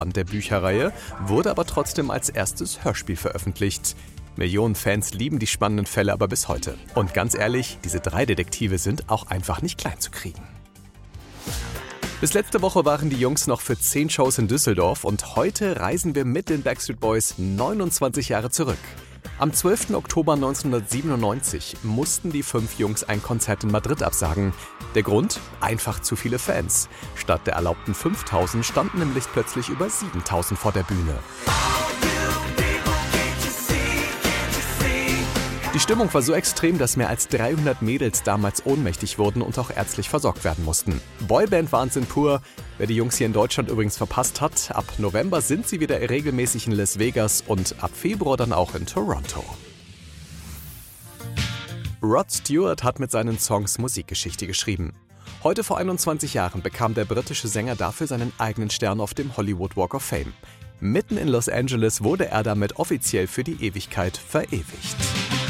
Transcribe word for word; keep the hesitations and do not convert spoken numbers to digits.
der Bücherreihe, wurde aber trotzdem als erstes Hörspiel veröffentlicht. Millionen Fans lieben die spannenden Fälle aber bis heute. Und ganz ehrlich, diese drei Detektive sind auch einfach nicht klein zu kriegen. Bis letzte Woche waren die Jungs noch für zehn Shows in Düsseldorf und heute reisen wir mit den Backstreet Boys neunundzwanzig Jahre zurück. Am zwölften Oktober neunzehnhundertsiebenundneunzig mussten die fünf Jungs ein Konzert in Madrid absagen. Der Grund? Einfach zu viele Fans. Statt der erlaubten fünftausend standen nämlich plötzlich über siebentausend vor der Bühne. Die Stimmung war so extrem, dass mehr als dreihundert Mädels damals ohnmächtig wurden und auch ärztlich versorgt werden mussten. Boyband-Wahnsinn pur. Wer die Jungs hier in Deutschland übrigens verpasst hat, ab November sind sie wieder regelmäßig in Las Vegas und ab Februar dann auch in Toronto. Rod Stewart hat mit seinen Songs Musikgeschichte geschrieben. Heute vor einundzwanzig Jahren bekam der britische Sänger dafür seinen eigenen Stern auf dem Hollywood Walk of Fame. Mitten in Los Angeles wurde er damit offiziell für die Ewigkeit verewigt.